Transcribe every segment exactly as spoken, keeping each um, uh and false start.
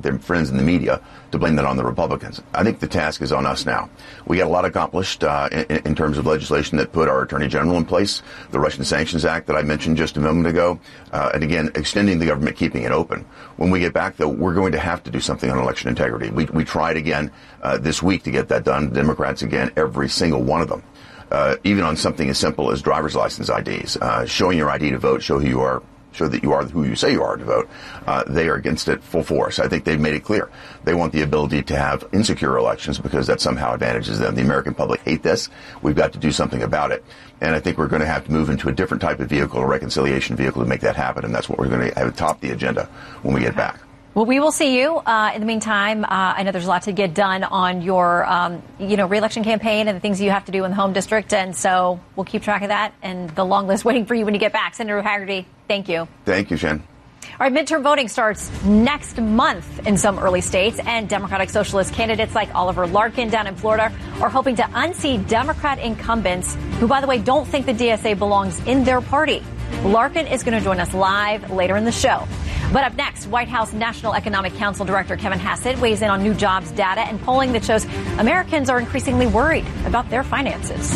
their friends in the media to blame that on the Republicans. I think the task is on us now. We got a lot accomplished uh, in, in terms of legislation that put our Attorney General in place, the Russian Sanctions Act that I mentioned just a moment ago, uh, and again, extending the government, keeping it open. When we get back, though, we're going to have to do something on election integrity. We, we tried again uh, this week to get that done. Democrats, again, every single one of them, uh, even on something as simple as driver's license I Ds, uh, showing your I D to vote, show who you are, show that you are who you say you are to vote. Uh, they are against it full force. I think they've made it clear. They want the ability to have insecure elections because that somehow advantages them. The American public hate this. We've got to do something about it. And I think we're going to have to move into a different type of vehicle, a reconciliation vehicle, to make that happen. And that's what we're going to have atop the agenda when we get back. Well, we will see you. Uh, in the meantime, uh, I know there's a lot to get done on your, um, you know, re-election campaign and the things you have to do in the home district. And so we'll keep track of that and the long list waiting for you when you get back. Senator Hagerty, thank you. Thank you, Shannon. All right, midterm voting starts next month in some early states, and Democratic Socialist candidates like Oliver Larkin down in Florida are hoping to unseat Democrat incumbents who, by the way, don't think the D S A belongs in their party. Larkin is going to join us live later in the show. But up next, White House National Economic Council Director Kevin Hassett weighs in on new jobs data and polling that shows Americans are increasingly worried about their finances.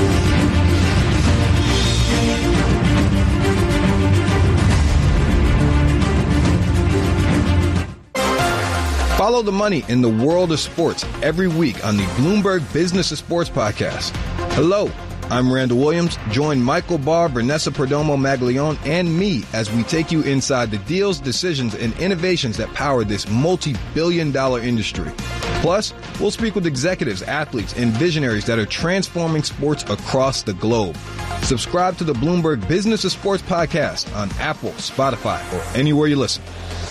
Follow the money in the world of sports every week on the Bloomberg Business of Sports podcast. Hello, I'm Randall Williams. Join Michael Barr, Vanessa Perdomo Maglione, and me as we take you inside the deals, decisions, and innovations that power this multi-billion dollar industry. Plus, we'll speak with executives, athletes, and visionaries that are transforming sports across the globe. Subscribe to the Bloomberg Business of Sports podcast on Apple, Spotify, or anywhere you listen.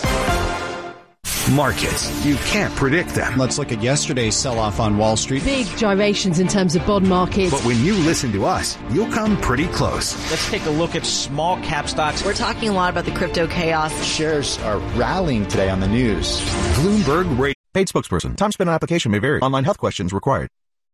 Markets. You can't predict them. Let's look at yesterday's sell-off on Wall Street. Big gyrations in terms of bond markets. But when you listen to us, you'll come pretty close. Let's take a look at small cap stocks. We're talking a lot about the crypto chaos. Shares are rallying today on the news. Bloomberg Radio. Paid spokesperson. Time spent on application may vary. Online health questions required.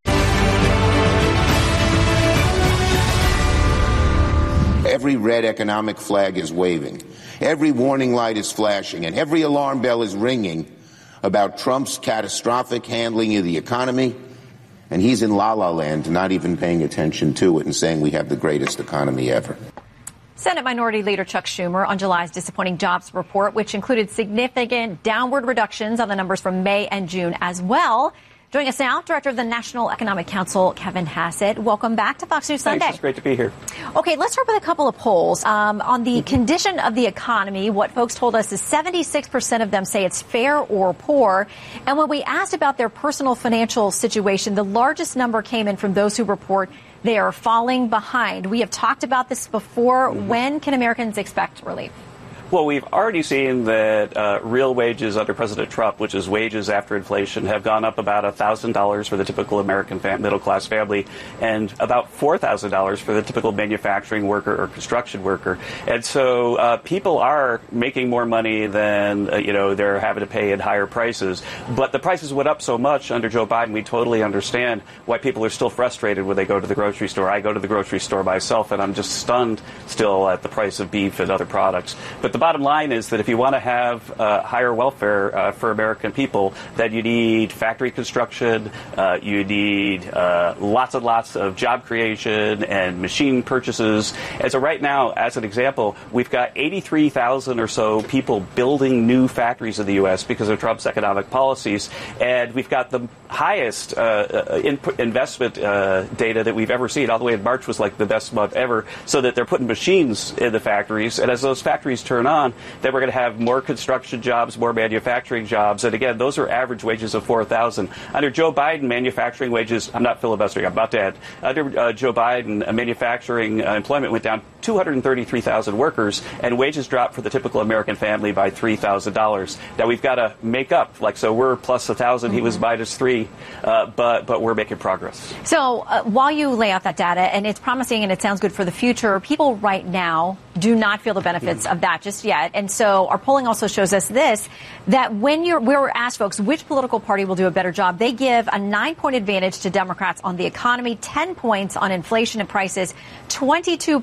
Every red economic flag is waving. Every warning light is flashing, and every alarm bell is ringing about Trump's catastrophic handling of the economy. And he's in la-la land, not even paying attention to it and saying we have the greatest economy ever. Senate Minority Leader Chuck Schumer on July's disappointing jobs report, which included significant downward reductions on the numbers from May and June as well. Joining us now, Director of the National Economic Council, Kevin Hassett. Welcome back to Fox News Sunday. Thanks. It's great to be here. Okay, let's start with a couple of polls. Um, on the condition of the economy, what folks told us is seventy-six percent of them say it's fair or poor. And when we asked about their personal financial situation, the largest number came in from those who report they are falling behind. We have talked about this before. Mm-hmm. When can Americans expect relief? Well, we've already seen that uh, real wages under President Trump, which is wages after inflation, have gone up about one thousand dollars for the typical American fam- middle-class family and about four thousand dollars for the typical manufacturing worker or construction worker. And so uh, people are making more money than, uh, you know, they're having to pay at higher prices. But the prices went up so much under Joe Biden, we totally understand why people are still frustrated when they go to the grocery store. I go to the grocery store myself, and I'm just stunned still at the price of beef and other products. But the The bottom line is that if you want to have uh, higher welfare uh, for American people, that you need factory construction, uh, you need uh, lots and lots of job creation and machine purchases. And so right now, as an example, we've got eighty-three thousand or so people building new factories in the U S because of Trump's economic policies. And we've got the highest uh, input investment uh, data that we've ever seen. All the way in March was like the best month ever, so that they're putting machines in the factories. And as those factories turn on, then we're going to have more construction jobs, more manufacturing jobs. And again, those are average wages of four thousand. Under Joe Biden, manufacturing wages, I'm not filibustering, I'm about to add. Under uh, Joe Biden, uh, manufacturing uh, employment went down two hundred thirty-three thousand workers, and wages dropped for the typical American family by three thousand dollars. Now we've got to make up, like, so we're plus one thousand, mm-hmm. He was minus three, uh, but but we're making progress. So uh, while you lay out that data, and it's promising and it sounds good for the future, people right now do not feel the benefits mm-hmm. of that just yet. And so our polling also shows us this, that when you're, we were asked folks which political party will do a better job, they give a nine-point advantage to Democrats on the economy, ten points on inflation and prices, twenty-two point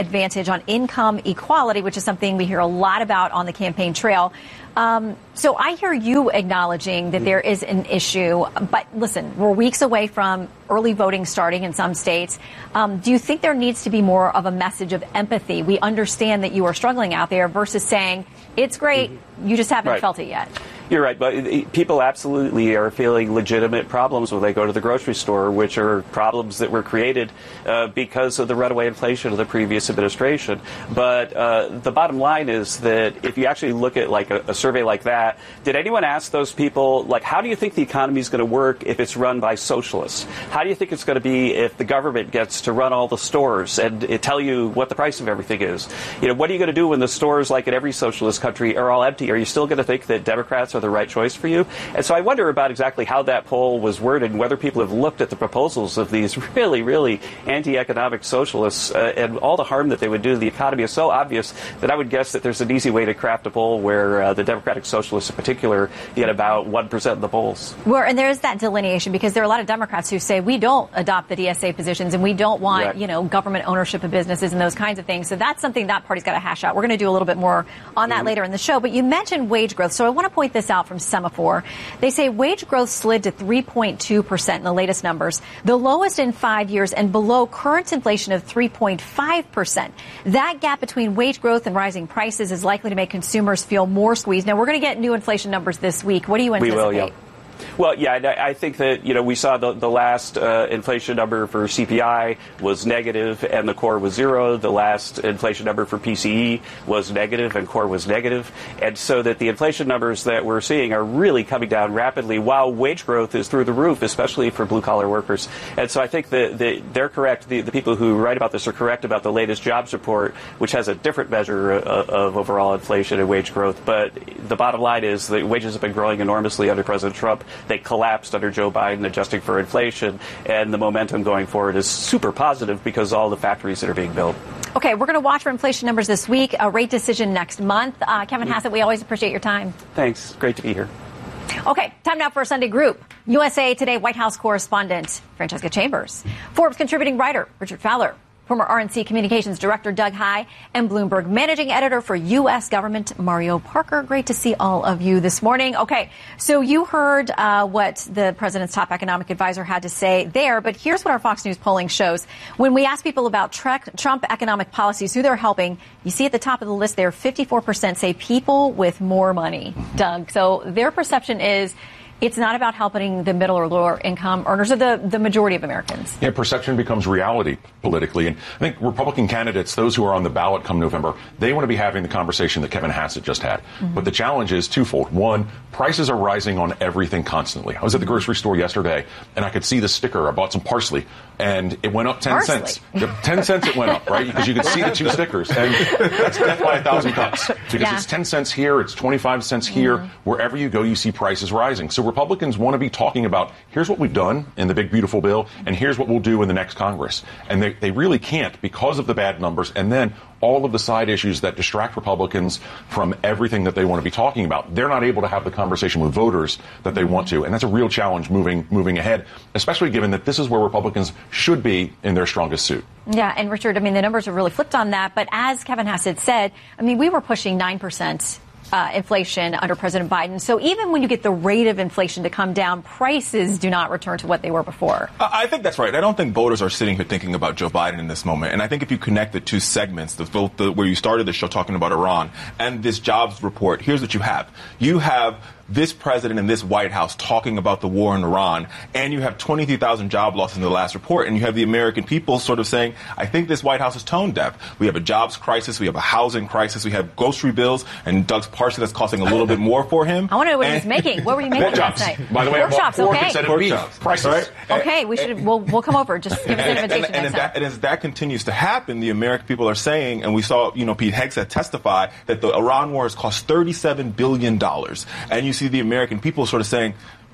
advantage on income equality, which is something we hear a lot about on the campaign trail. Um, so I hear you acknowledging that there is an issue. But listen, we're weeks away from early voting starting in some states. Um, do you think there needs to be more of a message of empathy? We understand that you are struggling out there versus saying it's great, you just haven't right. felt it yet. You're right, but people absolutely are feeling legitimate problems when they go to the grocery store, which are problems that were created uh, because of the runaway inflation of the previous administration. But uh, the bottom line is that if you actually look at like a, a survey like that, did anyone ask those people, like, how do you think the economy is going to work if it's run by socialists? How do you think it's going to be if the government gets to run all the stores and it tell you what the price of everything is? You know, what are you going to do when the stores, like in every socialist country, are all empty? Are you still going to think that Democrats are the right choice for you? And so I wonder about exactly how that poll was worded and whether people have looked at the proposals of these really, really anti-economic socialists uh, and all the harm that they would do to the economy is so obvious that I would guess that there's an easy way to craft a poll where uh, the Democratic Socialists in particular get about one percent of the polls. Well, and there's that delineation because there are a lot of Democrats who say we don't adopt the D S A positions and we don't want, right. you know, government ownership of businesses and those kinds of things. So that's something that party's got to hash out. We're going to do a little bit more on that mm-hmm. later in the show. But you mentioned wage growth. So I want to point this out from Semaphore. They say wage growth slid to three point two percent in the latest numbers, the lowest in five years and below current inflation of three point five percent. That gap between wage growth and rising prices is likely to make consumers feel more squeezed. Now, we're going to get new inflation numbers this week. What do you anticipate? We will, yeah. Well, yeah, I think that, you know, we saw the, the last uh, inflation number for C P I was negative and the core was zero. The last inflation number for P C E was negative and core was negative. And so that the inflation numbers that we're seeing are really coming down rapidly while wage growth is through the roof, especially for blue-collar workers. And so I think that the, they're correct. The, the people who write about this are correct about the latest jobs report, which has a different measure of, of overall inflation and wage growth. But the bottom line is that wages have been growing enormously under President Trump. They collapsed under Joe Biden, adjusting for inflation, and the momentum going forward is super positive because all the factories that are being built. Okay, we're going to watch for inflation numbers this week, a rate decision next month. Uh, Kevin Hassett, we always appreciate your time. Thanks. Great to be here. Okay, time now for a Sunday Group. U S A Today White House correspondent Francesca Chambers, Forbes contributing writer Richard Fowler, former R N C Communications Director Doug Heye, and Bloomberg Managing Editor for U S Government Mario Parker. Great to see all of you this morning. Okay, so you heard uh, what the president's top economic advisor had to say there, but here's what our Fox News polling shows. When we ask people about Trump economic policies, who they're helping, you see at the top of the list there, fifty-four percent say people with more money, Doug. So their perception is it's not about helping the middle or lower income earners or the, the majority of Americans. Yeah, perception becomes reality politically. And I think Republican candidates, those who are on the ballot come November, they want to be having the conversation that Kevin Hassett just had. Mm-hmm. But the challenge is twofold. One, prices are rising on everything constantly. I was at the grocery store yesterday and I could see the sticker. I bought some parsley and it went up ten parsley. cents. ten cents it went up, right? Because you could see the two stickers. And that's death by a thousand cuts. Because yeah. it's ten cents here, it's twenty-five cents here. Mm-hmm. Wherever you go, you see prices rising. So Republicans want to be talking about here's what we've done in the big, beautiful bill, and here's what we'll do in the next Congress. And they, they really can't because of the bad numbers. And then all of the side issues that distract Republicans from everything that they want to be talking about. They're not able to have the conversation with voters that they want to. And that's a real challenge moving moving ahead, especially given that this is where Republicans should be in their strongest suit. Yeah, and Richard, I mean, the numbers are really flipped on that. But as Kevin Hassett said, I mean, we were pushing nine percent Uh, inflation under President Biden. So even when you get the rate of inflation to come down, prices do not return to what they were before. I think that's right. I don't think voters are sitting here thinking about Joe Biden in this moment. And I think if you connect the two segments, the, both the, where you started the show talking about Iran and this jobs report, here's what you have. You have this president and this White House talking about the war in Iran, and you have twenty-three thousand job losses in the last report, and you have the American people sort of saying, I think this White House is tone deaf. We have a jobs crisis, we have a housing crisis, we have grocery bills, and Doug's parsley that's costing a little bit more for him. I want to know what and he's making. What were you making last night? By the way, pork chops, pork okay. instead of beef. Prices. Right? Okay, we should. We'll we'll come over. Just give us an invitation and, and, and, next as that, and as that continues to happen, the American people are saying, and we saw, you know, Pete Hegseth testify that the Iran war has cost thirty-seven billion dollars, and you see the American people sort of saying,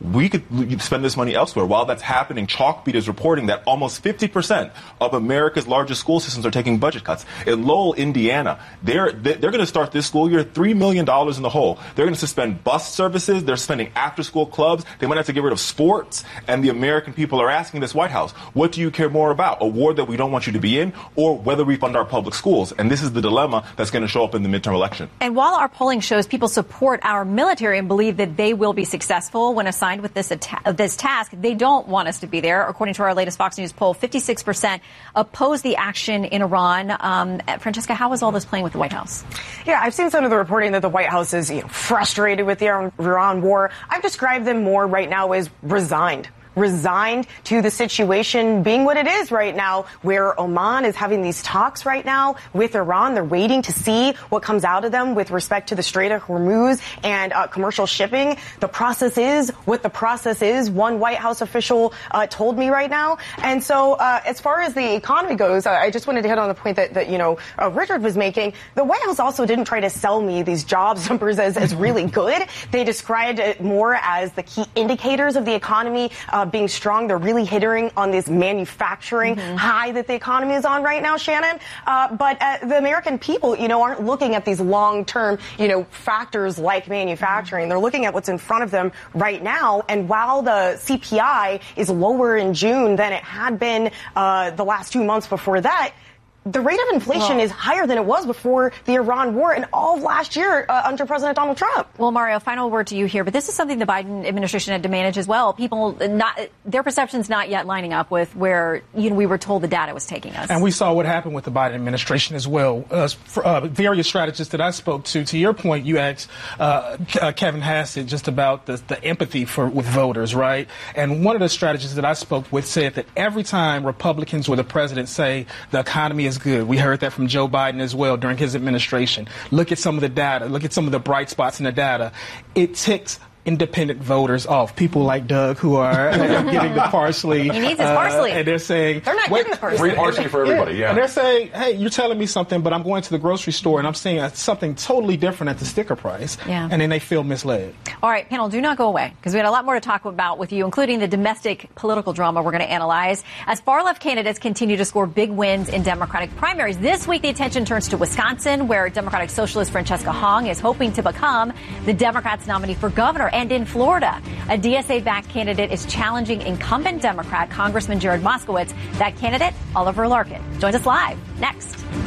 we could spend this money elsewhere. While that's happening, Chalkbeat is reporting that almost fifty percent of America's largest school systems are taking budget cuts. In Lowell, Indiana, they're they're going to start this school year three million dollars in the hole. They're going to suspend bus services. They're spending after-school clubs. They might have to get rid of sports. And the American people are asking this White House, what do you care more about, a war that we don't want you to be in, or whether we fund our public schools? And this is the dilemma that's going to show up in the midterm election. And while our polling shows people support our military and believe that they will be successful when assigned with this atta- this task, they don't want us to be there. According to our latest Fox News poll, fifty-six percent oppose the action in Iran. Um, Francesca, how is all this playing with the White House? Yeah, I've seen some of the reporting that the White House is, you know, frustrated with the Iran war. I've described them more right now as resigned. Resigned to the situation being what it is right now, where Oman is having these talks right now with Iran. They're waiting to see what comes out of them with respect to the Strait of Hormuz and uh, commercial shipping. The process is what the process is, one White House official uh, told me right now. And so uh, as far as the economy goes, I just wanted to hit on the point that, that you know, uh, Richard was making. The White House also didn't try to sell me these jobs numbers as, as really good. They described it more as the key indicators of the economy uh, being strong. They're really hitting on this manufacturing mm-hmm. high that the economy is on right now, Shannon. Uh, but uh, the American people, you know, aren't looking at these long-term, you know, factors like manufacturing. Mm-hmm. They're looking at what's in front of them right now. And while the C P I is lower in June than it had been uh, the last two months before that, the rate of inflation well, is higher than it was before the Iran war and all of last year uh, under President Donald Trump. Well, Mario, final word to you here, but this is something the Biden administration had to manage as well. People, not their perception's not yet lining up with where you know we were told the data was taking us. And we saw what happened with the Biden administration as well. Uh, for, uh, various strategists that I spoke to, to your point, you asked uh, uh, Kevin Hassett just about the, the empathy for with voters, right? And one of the strategists that I spoke with said that every time Republicans or the president say the economy is good. We heard that from Joe Biden as well during his administration. Look at some of the data. Look at some of the bright spots in the data. It ticks independent voters off. People like Doug who are uh, getting the parsley. He needs his parsley. Uh, and they're saying... They're not getting the parsley. Free parsley for everybody, yeah. And they're saying, hey, you're telling me something, but I'm going to the grocery store and I'm seeing a, something totally different at the sticker price. Yeah. And then they feel misled. All right, panel, do not go away, because we had a lot more to talk about with you, including the domestic political drama we're going to analyze. As far-left candidates continue to score big wins in Democratic primaries, this week the attention turns to Wisconsin, where Democratic Socialist Francesca Hong is hoping to become the Democrats' nominee for governor. And in Florida, a D S A-backed candidate is challenging incumbent Democrat Congressman Jared Moskowitz. That candidate, Oliver Larkin, joins us live next.